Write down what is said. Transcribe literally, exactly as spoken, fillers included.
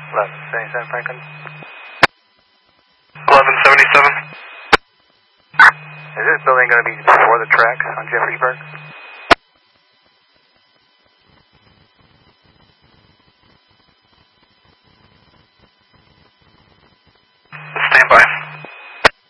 eleven seventy-seven Franklin. eleven seventy-seven. Is this building going to be before the track on Jeffreysburg?